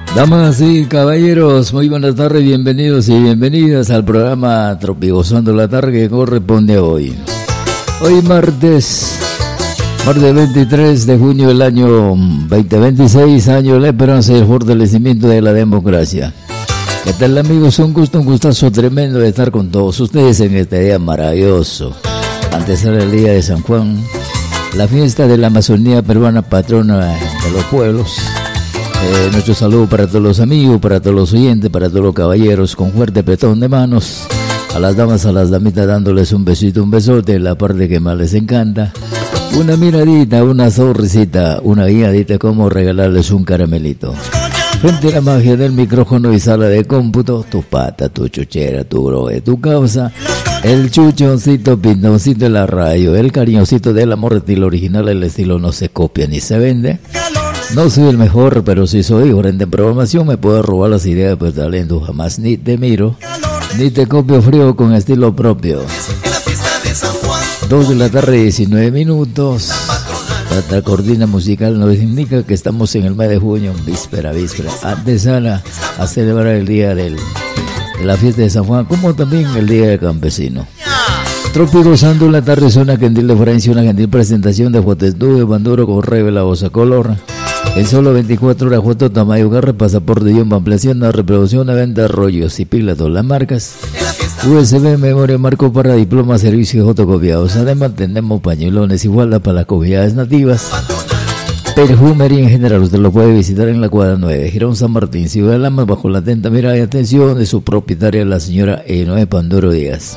Damas y caballeros, muy buenas tardes, bienvenidos y bienvenidas al programa Tropigozando la Tarde que corresponde a hoy. Hoy martes 23 de junio del año 2026, año de la esperanza y el fortalecimiento de la democracia. ¿Qué tal, amigos? Un gustazo tremendo de estar con todos ustedes en este día maravilloso. Antes era el día de San Juan, la fiesta de la Amazonía peruana, patrona de los pueblos. Nuestro saludo para todos los amigos, para todos los oyentes, para todos los caballeros, con fuerte apretón de manos. A las damas, a las damitas, dándoles un besito, un besote, la parte que más les encanta. Una miradita, una sonrisita, una guiadita, como regalarles un caramelito. Frente a la magia del micrófono y sala de cómputo, tu pata, tu chuchera, tu broe, tu causa, el chuchoncito, pintoncito de la radio, el cariñosito del amor, estilo original, el estilo no se copia ni se vende. No soy el mejor, pero si soy frente en programación me puedo robar las ideas, pues talento jamás ni te miro, ni te copio frío con estilo propio. 2 de la tarde, 19 minutos. La cortina musical nos indica que estamos en el mes de junio, víspera, antesala a celebrar el día de la fiesta de San Juan, como también el día del campesino. Tropigozando la tarde es una gentil deferencia, una gentil presentación de Juatestú, Banduro, Correo, la Voz Color. En solo 24 horas, Juato, Tamayo, Garra, pasaporte, guión, ampliación, reproducción, venta, rollos y pilas, todas las marcas. USB, memoria, marco para diplomas, servicios fotocopiados. Además, tenemos pañuelones y faldas para las comunidades nativas. Perfumería en general, usted lo puede visitar en la cuadra 9, Girón San Martín, Ciudad de Lamas, bajo la atenta mirada y atención de su propietaria, la señora Enoe Panduro Díaz.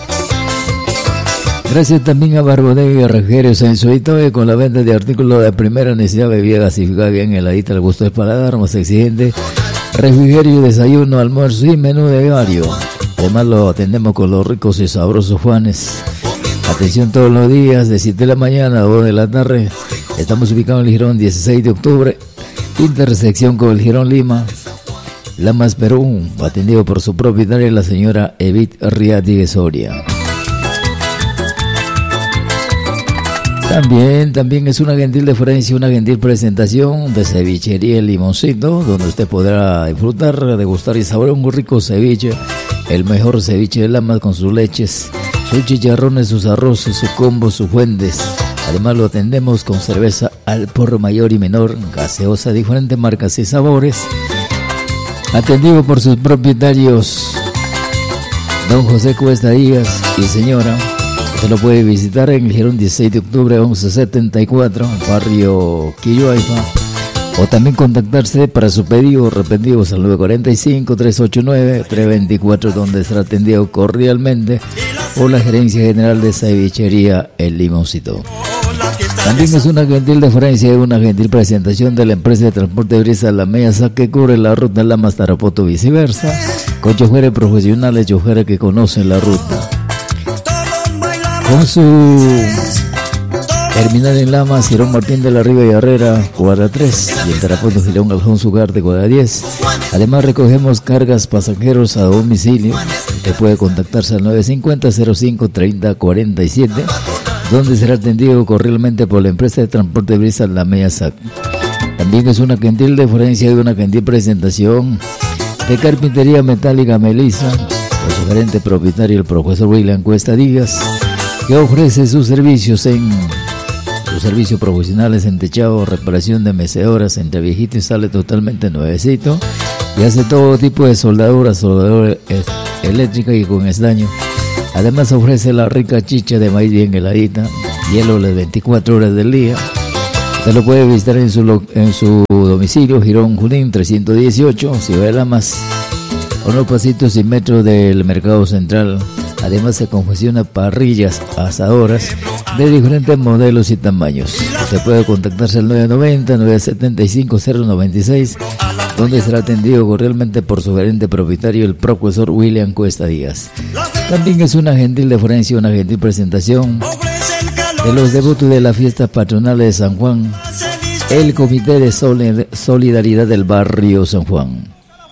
Gracias también a Barbodega Rejeros en Suitoe, con la venta de artículos de primera necesidad, bebida gasificada bien heladita al gusto del paladar, más exigente, refrigerio, desayuno, almuerzo y menú de diario. Además lo atendemos con los ricos y sabrosos Juanes. Atención todos los días, de 7 de la mañana a 2 de la tarde. Estamos ubicados en el Girón 16 de octubre, intersección con el Girón Lima, Lamas, Perú, atendido por su propietaria, la señora Evit Riati Soria. También es una gentil deferencia, una gentil presentación de cevichería El Limoncito, donde usted podrá disfrutar, degustar y saborear un rico ceviche, el mejor ceviche de Lamas con sus leches, sus chicharrones, sus arroces, sus combos, sus fuentes. Además lo atendemos con cerveza al por mayor y menor, gaseosa, diferentes marcas y sabores, atendido por sus propietarios, don José Cuesta Díaz y señora. Se lo puede visitar en el Girón 16 de octubre 1174, barrio Quilloaifa, o también contactarse para su pedido repetidos al 945-389-324, donde será atendido cordialmente por la Gerencia General de Cevichería El Limoncito. También es una gentil deferencia y una gentil presentación de la empresa de transporte de brisa La Mesa, que cubre la ruta Lamas Tarapoto viceversa, con choferes profesionales, choferes que conocen la ruta. Con su terminal en Lamas, Girón Martín de la Riva y Herrera, cuadra 3, y en Tarapoto, Girón Alfonso Ugarte, cuadra 10. Además recogemos cargas pasajeros a domicilio. Usted puede contactarse al 950-05-3047, donde será atendido cordialmente por la empresa de transporte de brisa La Mesa. También es una gentil deferencia y una gentil presentación de Carpintería Metálica Melissa, por su gerente propietario, el profesor William Cuesta Díaz, que ofrece sus servicios profesionales en techado, reparación de mecedoras, entre viejito y sale totalmente nuevecito, y hace todo tipo de soldadura eléctrica y con estaño. Además ofrece la rica chicha de maíz bien heladita, hielo las 24 horas del día. Usted lo puede visitar en su domicilio, Girón Junín 318, Ciudad de Lamas, a unos pasitos y metros del Mercado Central. Además se confecciona parrillas asadoras de diferentes modelos y tamaños. Usted puede contactarse al 990-975-096, donde será atendido cordialmente por su gerente propietario, el profesor William Cuesta Díaz. También es una gentil deferencia, una gentil presentación de los debutos de la fiesta patronal de San Juan, el Comité de Solidaridad del Barrio San Juan.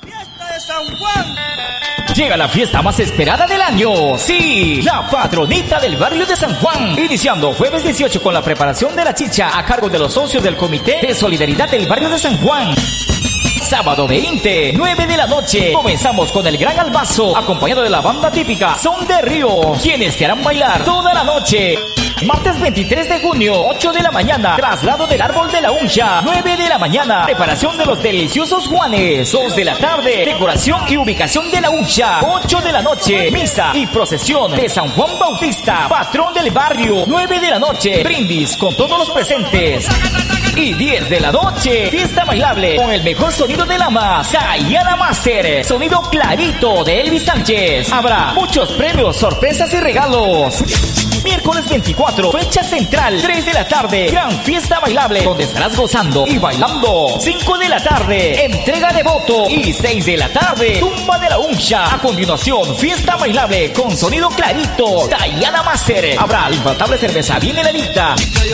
Llega la fiesta más esperada del año. Sí, la patronita del barrio de San Juan. Iniciando jueves 18 con la preparación de la chicha a cargo de los socios del Comité de Solidaridad del barrio de San Juan. sábado 20, 9 de la noche. Comenzamos con el Gran Albazo, acompañado de la banda típica Son de Río, quienes te harán bailar toda la noche. Martes 23 de junio, 8 de la mañana, traslado del árbol de la Uncha. 9 de la mañana, preparación de los deliciosos Juanes. 2 de la tarde, decoración y ubicación de la Uncha. 8 de la noche, misa y procesión de San Juan Bautista, patrón del barrio. 9 de la noche, brindis con todos los presentes. Y 10 de la noche, fiesta bailable con el mejor sonido de la más, Diana Master, sonido clarito de Elvis Sánchez. Habrá muchos premios, sorpresas y regalos. Miércoles 24, fecha central, 3 de la tarde, gran fiesta bailable, donde estarás gozando y bailando. 5 de la tarde, entrega de voto. Y 6 de la tarde, tumba de la Uncha. A continuación, fiesta bailable con sonido clarito, Diana Master. Habrá infaltable cerveza bien heladita.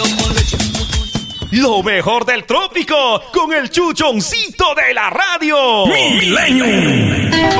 Lo mejor del trópico con el chuchoncito de la radio. Milenio.